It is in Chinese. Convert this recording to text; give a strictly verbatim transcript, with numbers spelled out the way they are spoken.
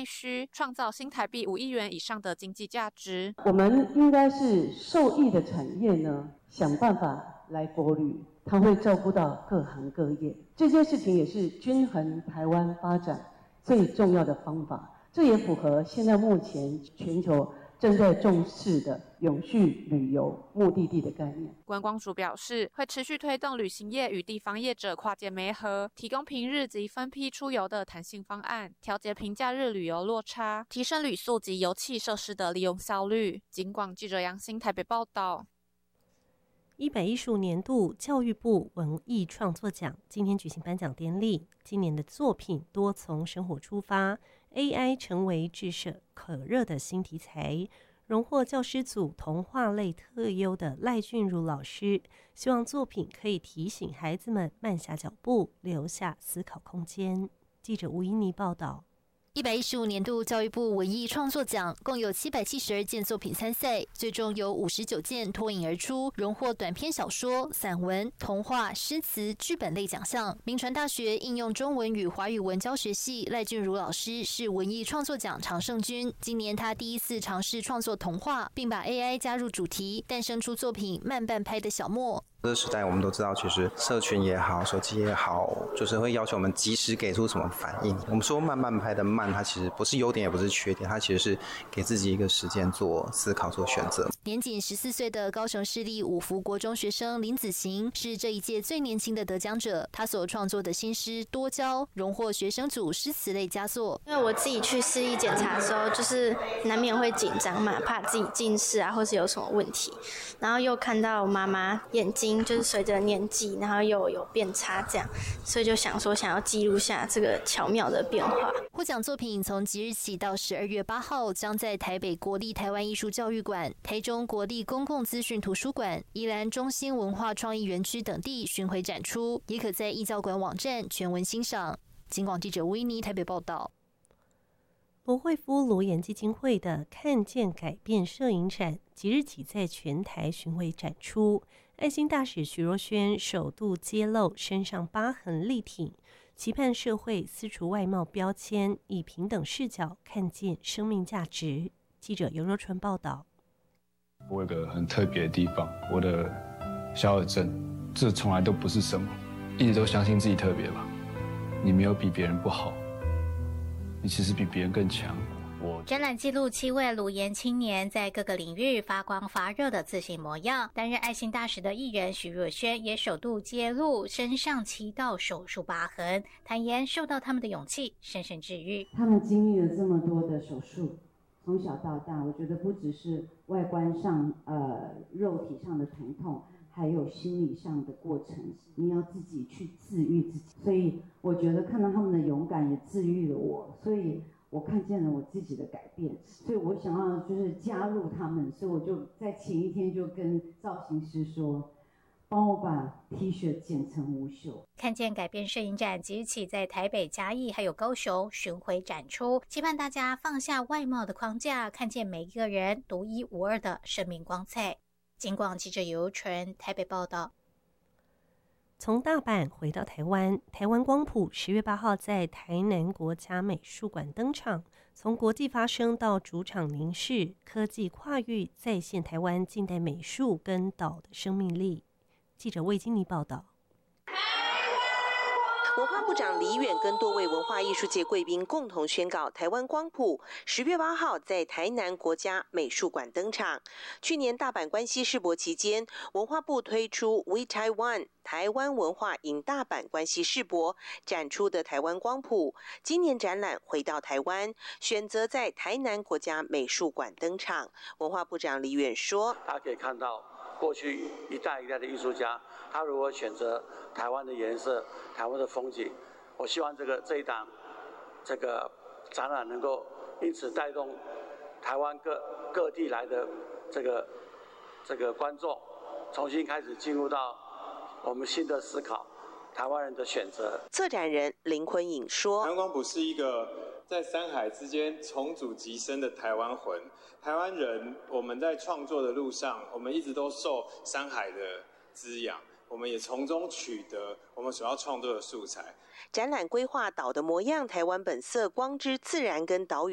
内需，创造新台币五亿元以上的经济价值。 我们应该是受益的产业呢，想办法来国旅，它会照顾到各行各业。这件事情也是均衡台湾发展最重要的方法。这也符合现在目前全球正在重视的永续旅游目的地的概念。 观光署表示，会持续推动旅行业与地方业者跨界媒合，提供平日及分批出游的弹性方案，调节平假日旅游落差，提升旅宿及油气设施的利用效率。警广记者杨欣台北报道。 一百一十五年度教育部文艺创作奖今天举行颁奖典礼，今年的作品多从生活出发 ，A I 成为炙手可热的新题材。荣获教师组童话类特优的赖俊如老师，希望作品可以提醒孩子们慢下脚步，留下思考空间。记者吴依妮报道。 一百一十五年度教育部文艺创作奖共有七百七十二件作品参赛，最终有五十九件脱颖而出，荣获短篇小说、散文、童话、诗词、剧本类奖项。铭传大学应用中文与华语文教学系赖俊如老师是文艺创作奖常胜军。今年他第一次尝试创作童话，并把 A I 加入主题，诞生出作品《慢半拍的小莫》。 这个时代我们都知道，其实社群也好，手机也好，就是会要求我们及时给出什么反应。我们说慢慢拍的慢，它其实不是优点也不是缺点，它其实是给自己一个时间做思考做选择。 年仅十四岁的高雄市立五福国中学生林子晴是这一届最年轻的得奖者，他所创作的新诗《多交》荣获学生组诗词类佳作。 因为我自己去视力检查的时候，就是难免会紧张嘛，怕自己近视啊，或是有什么问题，然后又看到我妈妈眼睛就是随着年纪，然后又有变差这样，所以就想说想要记录下这个巧妙的变化。 获奖作品从即日起到十二月八号，将在台北国立台湾艺术教育馆、台中国立公共资讯图书馆、宜兰中心文化创意园区等地巡回展出，也可在艺教馆网站全文欣赏。警广记者维尼台北报道。 罗慧夫罗颜基金会的看见改变摄影展即日起在全台巡回展出，爱心大使徐若瑄首度揭露身上疤痕力挺，期盼社会撕除外貌标签，以平等视角看见生命价值。记者尤若春报道。 我有个很特别的地方，我的小耳症，这从来都不是什么，一直都相信自己特别吧。你没有比别人不好，你其实比别人更强。我展览记录七位鲁颜青年在各个领域发光发热的自信模样。担任爱心大使的艺人徐若瑄也首度揭露身上七道手术疤痕，坦言受到他们的勇气深深治愈。 他们经历了这么多的手术，从小到大，我觉得不只是外观上、呃肉体上的疼痛，还有心理上的过程，你要自己去治愈自己。所以我觉得看到他们的勇敢也治愈了我，所以我看见了我自己的改变，所以我想要就是加入他们，所以我就在前一天就跟造型师说，帮我把 T 恤剪成无袖。 看见改变摄影展即日起在台北、嘉义还有高雄巡回展出，期盼大家放下外貌的框架，看见每一个人独一无二的生命光彩。警广记者尤纯台北报道。 从大阪回到台湾，台湾光谱十月八号在台南国家美术馆登场，从国际发声到主场凝视，科技跨域再现台湾近代美术跟岛的生命力。记者魏金妮报道。 文化部长李远跟多位文化艺术界贵宾共同宣告，台湾光谱十月八号在台南国家美术馆登场。去年大阪关西世博期间，文化部推出 We Taiwan 台湾文化引大阪关西世博展出的台湾光谱，今年展览回到台湾，选择在台南国家美术馆登场。文化部长李远说， 大家可以看到过去一代一代的艺术家，他如何选择台湾的颜色、台湾的风景。我希望这个这一档这个展览能够因此带动台湾各各地来的这个这个观众，重新开始进入到我们新的思考，台湾人的选择。 策展人林坤颖说， 台湾光谱是一个在山海之间重组极深的台湾魂。台湾人，我们在创作的路上，我们一直都受山海的滋养，我们也从中取得我们所要创作的素材。 展览规划岛的模样、台湾本色、光之自然跟岛屿